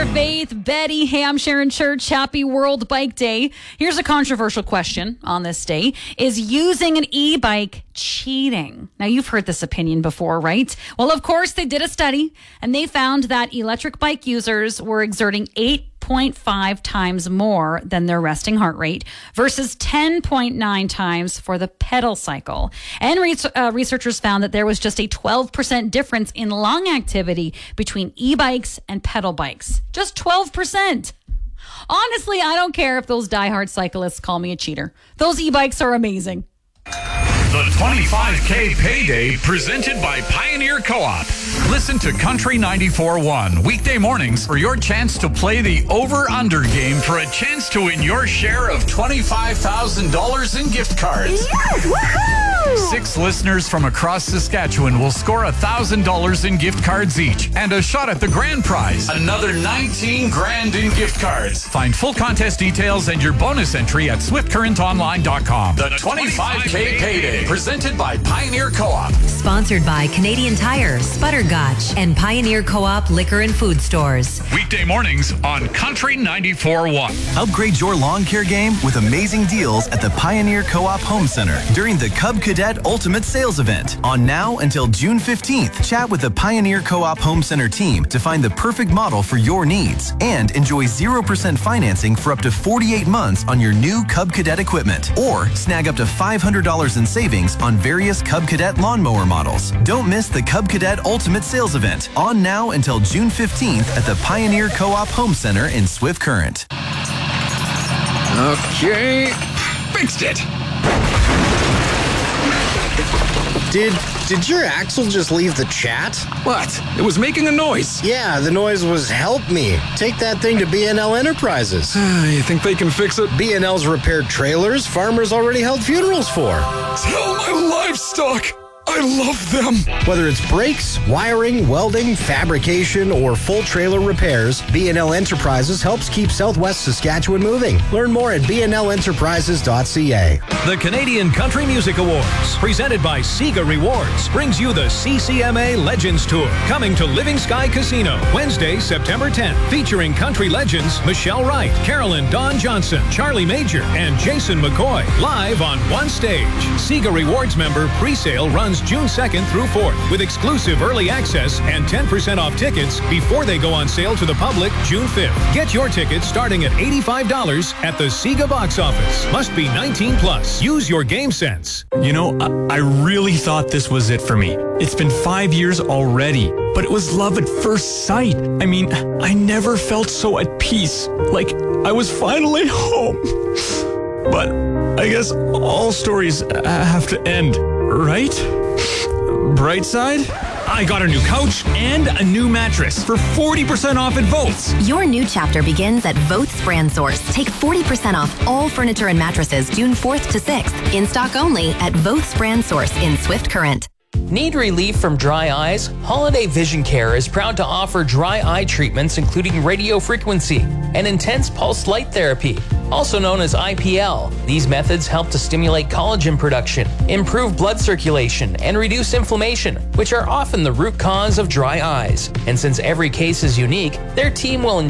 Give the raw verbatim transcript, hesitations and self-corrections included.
Faith, Betty. Hey, I'm Sharon Church. Happy World Bike Day. Here's a controversial question on this day. Is using an e-bike cheating? Now, you've heard this opinion before, right? Well, of course, they did a study, and they found that electric bike users were exerting eight point five times more than their resting heart rate versus ten point nine times for the pedal cycle. And re- uh, researchers found that there was just a twelve percent difference in lung activity between e-bikes and pedal bikes. Just twelve percent. Honestly, I don't care if those diehard cyclists call me a cheater. Those e-bikes are amazing. The twenty-five K Payday presented by Pioneer Co-op. Listen to Country ninety-four point one weekday mornings for your chance to play the over-under game for a chance to win your share of twenty-five thousand dollars in gift cards. Yes! Woohoo! Six listeners from across Saskatchewan will score one thousand dollars in gift cards each and a shot at the grand prize, another nineteen grand in gift cards. Find full contest details and your bonus entry at swift current online dot com. The twenty-five K Payday presented by Pioneer Co-op. Sponsored by Canadian Tire, Sputtergotch, and Pioneer Co-op Liquor and Food Stores. Weekday mornings on Country ninety-four point one. Upgrade your lawn care game with amazing deals at the Pioneer Co-op Home Center during the Cub Cadet Ultimate Sales Event. On now until June fifteenth, chat with the Pioneer Co-op Home Center team to find the perfect model for your needs and enjoy zero percent financing for up to forty-eight months on your new Cub Cadet equipment. Or snag up to five hundred dollars in savings on various Cub Cadet lawnmower models. Don't miss the Cub Cadet Ultimate Sales Event on now until June fifteenth at the Pioneer Co-op Home Center in Swift Current. Okay, fixed it. Did did your axle just leave the chat? What? It was making a noise. Yeah, the noise was help me. Take that thing to B N L Enterprises. You think they can fix it? B N L's repaired trailers farmers already held funerals for. Tell my livestock I love them. Whether it's brakes, wiring, welding, fabrication, or full trailer repairs, B N L Enterprises helps keep Southwest Saskatchewan moving. Learn more at b n l enterprises dot c a. The Canadian Country Music Awards, presented by Sega Rewards, brings you the C C M A Legends Tour, coming to Living Sky Casino, Wednesday, September tenth, featuring country legends Michelle Wright, Carolyn Dawn Johnson, Charlie Major, and Jason McCoy, live on one stage. Sega Rewards member pre-sale runs June second through fourth, with exclusive early access and ten percent off tickets before they go on sale to the public June fifth. Get your tickets starting at eighty-five dollars at the Sega box office. Must be nineteen plus. Use your game sense. You know, I, I really thought this was it for me. It's been five years already, but it was love at first sight. I mean, I never felt so at peace, like I was finally home. But I guess all stories have to end, right? Bright side? I got a new couch and a new mattress for forty percent off at Votes. Your new chapter begins at Votes Brand Source. Take forty percent off all furniture and mattresses June fourth to sixth. In stock only at Votes Brand Source in Swift Current. Need relief from dry eyes? Holiday Vision Care is proud to offer dry eye treatments including radio frequency and intense pulse light therapy, also known as I P L. These methods help to stimulate collagen production, improve blood circulation, and reduce inflammation, which are often the root cause of dry eyes. And since every case is unique, their team will